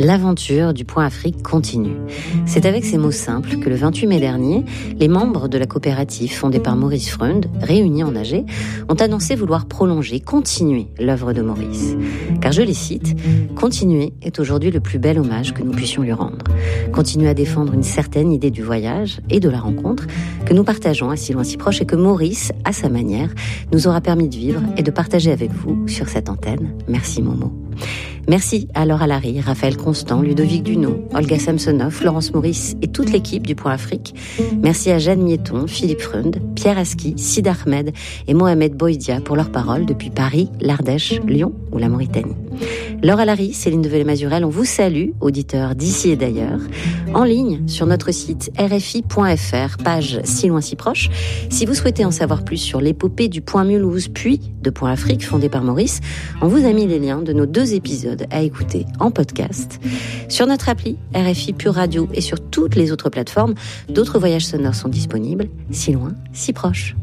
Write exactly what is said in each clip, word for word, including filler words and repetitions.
L'aventure du Point Afrique continue. C'est avec ces mots simples que le vingt-huit mai dernier, les membres de la coopérative fondée par Maurice Freund, réunis en A G, ont annoncé vouloir prolonger, continuer l'œuvre de Maurice. Car je les cite, « Continuer est aujourd'hui le plus bel hommage que nous puissions lui rendre. Continuer à défendre une certaine idée du voyage et de la rencontre que nous partageons à si loin si proche et que Maurice, à sa manière, nous aura permis de vivre et de partager avec vous sur cette antenne. Merci Momo. » Merci à Laure Alary, Raphaël Constant, Ludovic Duno, Olga Samsonov, Florence Maurice et toute l'équipe du Point Afrique. Merci à Jeanne Mietton, Philippe Freund, Pierre Aski, Sid Ahmed et Mohamed Boïdia pour leurs paroles depuis Paris, l'Ardèche, Lyon ou la Mauritanie. Laure Alary, Céline Develay-Mazurel, on vous salue, auditeurs d'ici et d'ailleurs, en ligne sur notre site r f i point f r, page Si loin si proche. Si vous souhaitez en savoir plus sur l'épopée du Point Mulhouse puis de Point Afrique fondé par Maurice, on vous a mis les liens de nos deux épisodes à écouter en podcast. Sur notre appli R F I Pure Radio et sur toutes les autres plateformes, d'autres voyages sonores sont disponibles, si loin, si proche.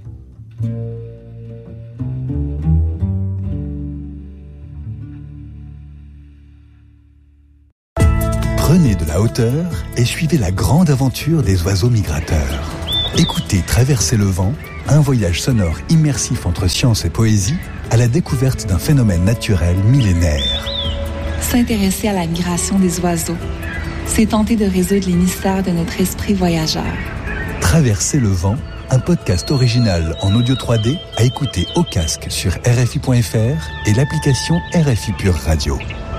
Prenez de la hauteur et suivez la grande aventure des oiseaux migrateurs. Écoutez Traverser le vent, un voyage sonore immersif entre science et poésie à la découverte d'un phénomène naturel millénaire. S'intéresser à la migration des oiseaux, c'est tenter de résoudre les mystères de notre esprit voyageur. Traverser le vent, un podcast original en audio trois D à écouter au casque sur r f i point f r et l'application R F I Pure Radio.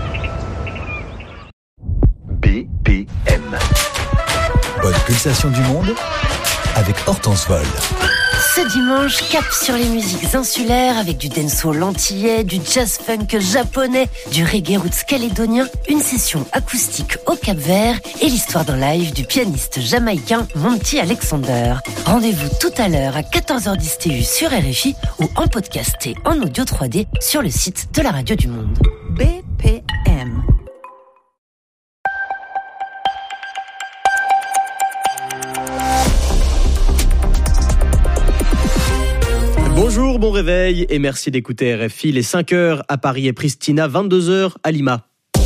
B P M. Bonne pulsation du monde avec Hortense Vol. Ce dimanche, cap sur les musiques insulaires avec du dancehall antillais, du jazz funk japonais, du reggae roots calédonien, une session acoustique au Cap-Vert et l'histoire d'un live du pianiste jamaïcain Monty Alexander. Rendez-vous tout à l'heure à quatorze heures dix T U sur R F I ou en podcast et en audio trois D sur le site de la Radio du Monde. B P M. Bonjour, bon réveil et merci d'écouter R F I. Les cinq heures à Paris et Pristina, vingt-deux heures à Lima.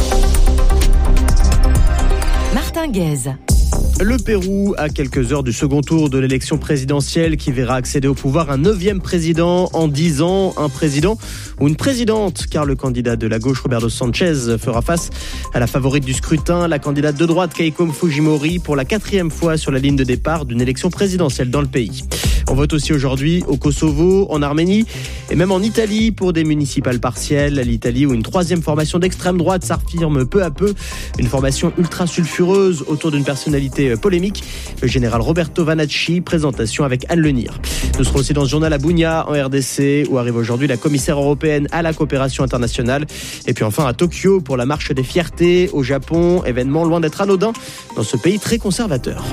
Martin Guez. Le Pérou, à quelques heures du second tour de l'élection présidentielle qui verra accéder au pouvoir un neuvième président en dix ans, un président ou une présidente, car le candidat de la gauche, Roberto Sanchez, fera face à la favorite du scrutin, la candidate de droite, Keiko Fujimori, pour la quatrième fois sur la ligne de départ d'une élection présidentielle dans le pays. On vote aussi aujourd'hui au Kosovo, en Arménie et même en Italie pour des municipales partielles. L'Italie où une troisième formation d'extrême droite s'affirme peu à peu, une formation ultra sulfureuse autour d'une personnalité polémique, le général Roberto Vanacci, présentation avec Anne Lenir. Nous serons aussi dans ce journal à Bunia en R D C où arrive aujourd'hui la commissaire européenne à la coopération internationale. Et puis enfin à Tokyo pour la marche des fiertés au Japon, événement loin d'être anodin dans ce pays très conservateur.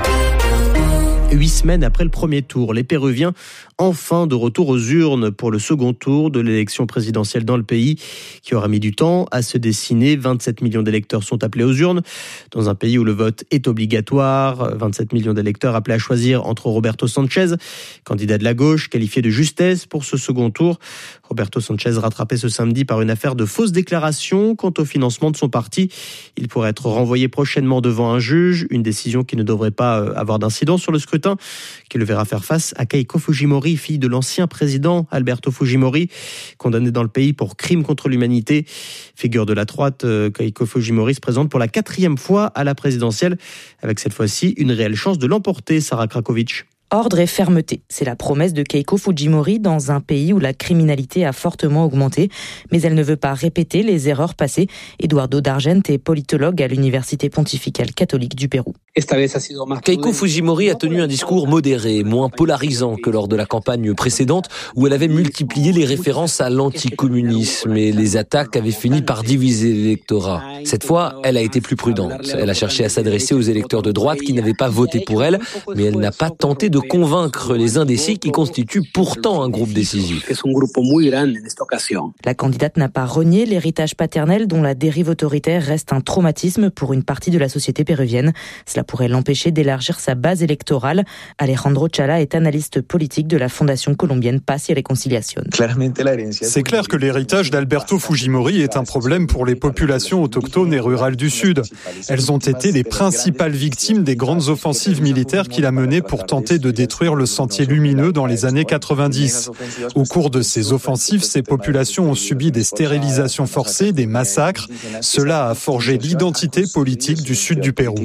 Huit semaines après le premier tour, les Péruviens enfin de retour aux urnes pour le second tour de l'élection présidentielle dans le pays qui aura mis du temps à se dessiner. vingt-sept millions d'électeurs sont appelés aux urnes dans un pays où le vote est obligatoire. vingt-sept millions d'électeurs appelés à choisir entre Roberto Sanchez, candidat de la gauche, qualifié de justesse pour ce second tour. Roberto Sanchez rattrapé ce samedi par une affaire de fausses déclarations quant au financement de son parti. Il pourrait être renvoyé prochainement devant un juge, une décision qui ne devrait pas avoir d'incidence sur le scrutin, qui le verra faire face à Keiko Fujimori, fille de l'ancien président Alberto Fujimori, condamné dans le pays pour crimes contre l'humanité. Figure de la droite, Keiko Fujimori se présente pour la quatrième fois à la présidentielle, avec cette fois-ci une réelle chance de l'emporter, Sarah Krakovic. Ordre et fermeté, c'est la promesse de Keiko Fujimori dans un pays où la criminalité a fortement augmenté, mais elle ne veut pas répéter les erreurs passées. Eduardo D'Argent est politologue à l'Université pontificale catholique du Pérou. Keiko Fujimori a tenu un discours modéré, moins polarisant que lors de la campagne précédente où elle avait multiplié les références à l'anticommunisme et les attaques avaient fini par diviser l'électorat. Cette fois, elle a été plus prudente. Elle a cherché à s'adresser aux électeurs de droite qui n'avaient pas voté pour elle, mais elle n'a pas tenté de convaincre les indécis qui constituent pourtant un groupe décisif. La candidate n'a pas renié l'héritage paternel dont la dérive autoritaire reste un traumatisme pour une partie de la société péruvienne. Cela pourrait l'empêcher d'élargir sa base électorale. Alejandro Chala est analyste politique de la fondation colombienne Paz y Reconciliación. C'est clair que l'héritage d'Alberto Fujimori est un problème pour les populations autochtones et rurales du Sud. Elles ont été les principales victimes des grandes offensives militaires qu'il a menées pour tenter de détruire le sentier lumineux dans les années quatre-vingt-dix. Au cours de ces offensives, ces populations ont subi des stérilisations forcées, des massacres. Cela a forgé l'identité politique du sud du Pérou.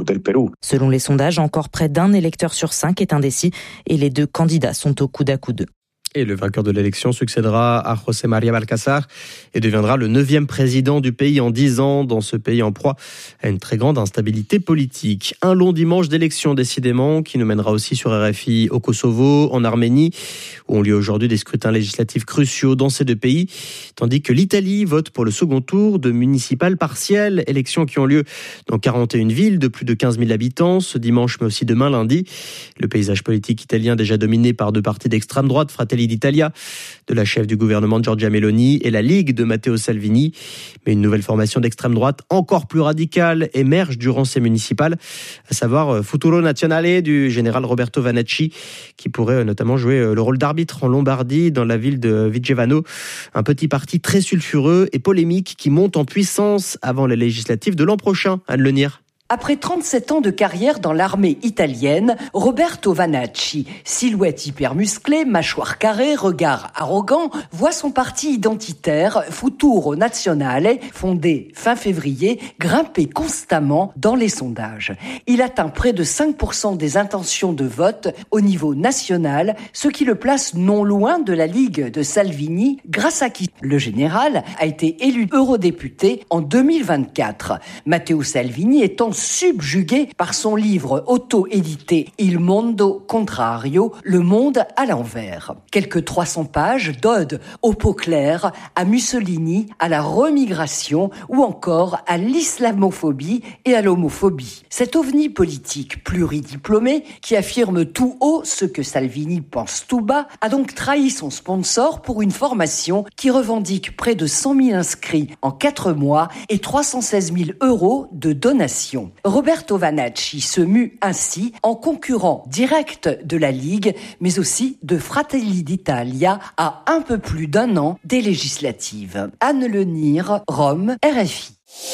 Selon les sondages, encore près d'un électeur sur cinq est indécis et les deux candidats sont au coude à coude. Et le vainqueur de l'élection succédera à José María Balcázar et deviendra le neuvième président du pays en dix ans, dans ce pays en proie à une très grande instabilité politique. Un long dimanche d'élection, décidément, qui nous mènera aussi sur R F I au Kosovo, en Arménie, où ont lieu aujourd'hui des scrutins législatifs cruciaux dans ces deux pays, tandis que l'Italie vote pour le second tour de municipales partielles, élections qui ont lieu dans quarante et une villes de plus de quinze mille habitants, ce dimanche mais aussi demain lundi. Le paysage politique italien déjà dominé par deux partis d'extrême droite, Fratelli d'Italia, de la chef du gouvernement Giorgia Meloni, et la Ligue de Matteo Salvini. Mais une nouvelle formation d'extrême droite encore plus radicale émerge durant ces municipales, à savoir Futuro Nazionale du général Roberto Vanacci, qui pourrait notamment jouer le rôle d'arbitre en Lombardie, dans la ville de Vigevano. Un petit parti très sulfureux et polémique qui monte en puissance avant les législatives de l'an prochain. Anne Lenir. Après trente-sept ans de carrière dans l'armée italienne, Roberto Vanacci, silhouette hyper musclée, mâchoire carrée, regard arrogant, voit son parti identitaire, Futuro Nazionale, fondé fin février, grimper constamment dans les sondages. Il atteint près de cinq pour cent des intentions de vote au niveau national, ce qui le place non loin de la Ligue de Salvini, grâce à qui le général a été élu eurodéputé en deux mille vingt-quatre. Matteo Salvini étant subjugué par son livre auto-édité Il Mondo Contrario, Le Monde à l'envers. Quelques trois cents pages d'ode aux peaux claires, à Mussolini, à la remigration ou encore à l'islamophobie et à l'homophobie. Cet ovni politique pluridiplômé qui affirme tout haut ce que Salvini pense tout bas a donc trahi son sponsor pour une formation qui revendique près de cent mille inscrits en quatre mois et trois cent seize mille euros de donations. Roberto Vanacci se mue ainsi en concurrent direct de la Ligue, mais aussi de Fratelli d'Italia à un peu plus d'un an des législatives. Anne Lenir, Rome, R F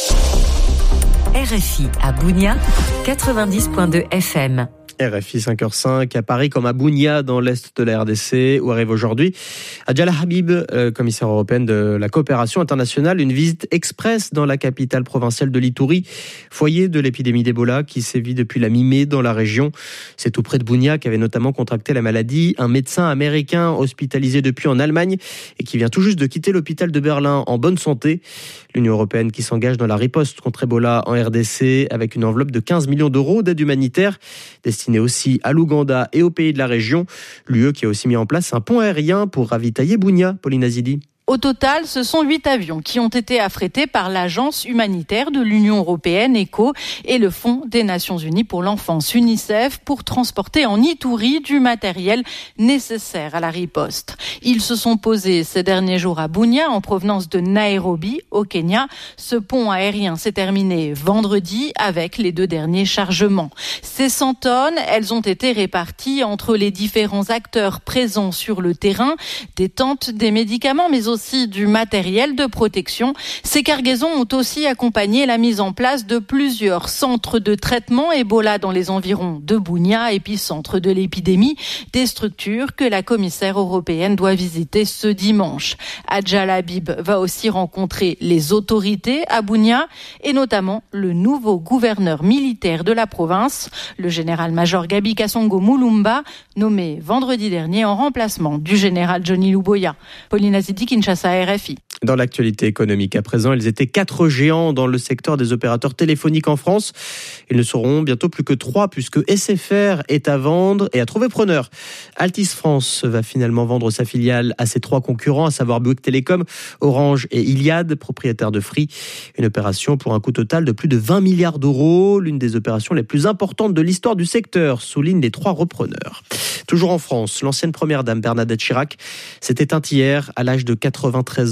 I. R F I à Bounia, quatre-vingt-dix virgule deux F M. R F I cinq heures cinq à Paris comme à Bounia dans l'est de la R D C, où arrive aujourd'hui Adjala Habib, euh, commissaire européenne de la coopération internationale, une visite express dans la capitale provinciale de l'Ituri, foyer de l'épidémie d'Ebola qui sévit depuis la mi-mai dans la région. C'est tout près de Bounia qu'avait notamment contracté la maladie un médecin américain hospitalisé depuis en Allemagne et qui vient tout juste de quitter l'hôpital de Berlin en bonne santé. L'Union européenne qui s'engage dans la riposte contre Ebola en R D C avec une enveloppe de quinze millions d'euros d'aide humanitaire destinée aussi à l'Ouganda et aux pays de la région. L'U E qui a aussi mis en place un pont aérien pour ravitailler Bounia. Pauline Azidi. Au total, ce sont huit avions qui ont été affrétés par l'agence humanitaire de l'Union européenne, ECHO, et le Fonds des Nations Unies pour l'enfance, UNICEF, pour transporter en Ituri du matériel nécessaire à la riposte. Ils se sont posés ces derniers jours à Bounia, en provenance de Nairobi, au Kenya. Ce pont aérien s'est terminé vendredi avec les deux derniers chargements. Ces cent tonnes, elles ont été réparties entre les différents acteurs présents sur le terrain, des tentes, des médicaments, mais aussi aussi du matériel de protection. Ces cargaisons ont aussi accompagné la mise en place de plusieurs centres de traitement Ebola dans les environs de Bounia, épicentre de l'épidémie, des structures que la commissaire européenne doit visiter ce dimanche. Adjala Habib va aussi rencontrer les autorités à Bounia et notamment le nouveau gouverneur militaire de la province, le général-major Gabi Kasongo Mulumba, nommé vendredi dernier en remplacement du général Johnny Luboya. Pauline Azidi, Kinshasa, R F I. Dans l'actualité économique à présent, ils étaient quatre géants dans le secteur des opérateurs téléphoniques en France. Ils ne seront bientôt plus que trois puisque S F R est à vendre et à trouver preneur. Altice France va finalement vendre sa filiale à ses trois concurrents, à savoir Bouygues Télécom, Orange et Iliad, propriétaires de Free. Une opération pour un coût total de plus de vingt milliards d'euros, l'une des opérations les plus importantes de l'histoire du secteur, soulignent les trois repreneurs. Toujours en France, l'ancienne première dame Bernadette Chirac s'est éteinte hier à l'âge de quatre-vingt-treize ans, veuve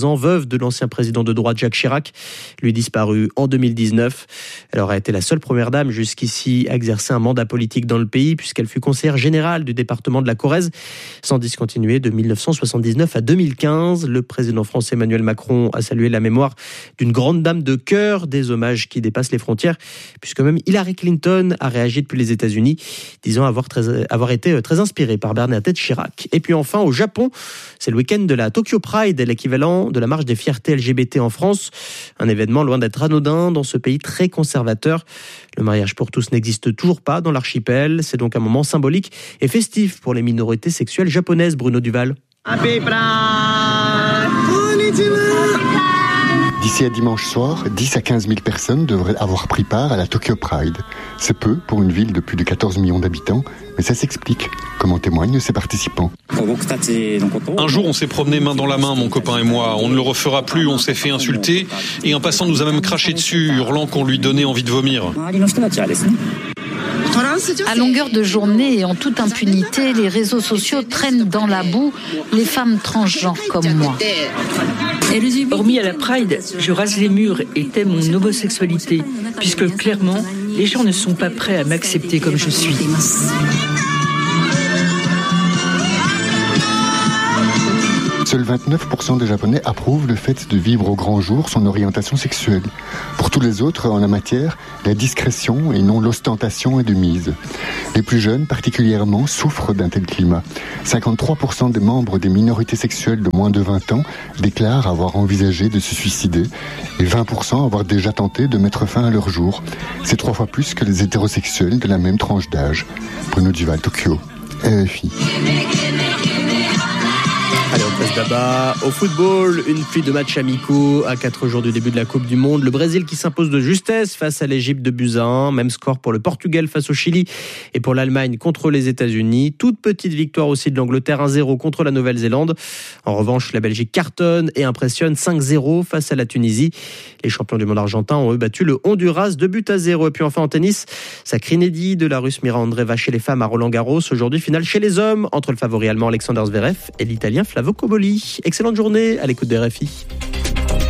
veuve de l'ancien président de droite Jacques Chirac, lui disparu en deux mille dix-neuf. Elle aurait été la seule première dame jusqu'ici à exercer un mandat politique dans le pays, puisqu'elle fut conseillère générale du département de la Corrèze, sans discontinuer de mille neuf cent soixante-dix-neuf à deux mille quinze. Le président français Emmanuel Macron a salué la mémoire d'une grande dame de cœur, des hommages qui dépassent les frontières, puisque même Hillary Clinton a réagi depuis les États-Unis, disant avoir, très, avoir été très inspirée par Bernadette Chirac. Et puis enfin, au Japon, c'est le week-end de la Tokyo Pride, l'équivalent de la marche des fiertés L G B T en France. Un événement loin d'être anodin dans ce pays très conservateur. Le mariage pour tous n'existe toujours pas dans l'archipel. C'est donc un moment symbolique et festif pour les minorités sexuelles japonaises. Bruno Duval. Happy Pride! D'ici à dimanche soir, dix à quinze mille personnes devraient avoir pris part à la Tokyo Pride. C'est peu pour une ville de plus de quatorze millions d'habitants, mais ça s'explique, comme en témoignent ses participants. Un jour, on s'est promené main dans la main, mon copain et moi. On ne le refera plus, on s'est fait insulter. Et un passant nous a même craché dessus, hurlant qu'on lui donnait envie de vomir. À longueur de journée et en toute impunité, les réseaux sociaux traînent dans la boue les femmes transgenres comme moi. Hormis à la Pride, je rase les murs et t'aime mon homosexualité, puisque clairement, les gens ne sont pas prêts à m'accepter comme je suis. Seuls vingt-neuf pour cent des Japonais approuvent le fait de vivre au grand jour son orientation sexuelle. Pour tous les autres, en la matière, la discrétion et non l'ostentation est de mise. Les plus jeunes, particulièrement, souffrent d'un tel climat. cinquante-trois pour cent des membres des minorités sexuelles de moins de vingt ans déclarent avoir envisagé de se suicider et vingt pour cent avoir déjà tenté de mettre fin à leur jour. C'est trois fois plus que les hétérosexuels de la même tranche d'âge. Bruno Duval, Tokyo, R F I. Allez, on passe là-bas au football. Une pluie de matchs amicaux à quatre jours du début de la Coupe du Monde. Le Brésil qui s'impose de justesse face à l'Égypte de buts à un. Même score pour le Portugal face au Chili et pour l'Allemagne contre les États-Unis. Toute petite victoire aussi de l'Angleterre un zéro contre la Nouvelle-Zélande. En revanche, la Belgique cartonne et impressionne cinq zéro face à la Tunisie. Les champions du monde argentin ont eux battu le Honduras deux buts à zéro. Et puis enfin en tennis, sacre inédit de la Russe Mira Andreeva chez les femmes à Roland-Garros. Aujourd'hui, finale chez les hommes entre le favori allemand Alexander Zverev et l'Italien Flavio Cobolli. Excellente journée à l'écoute des R F I.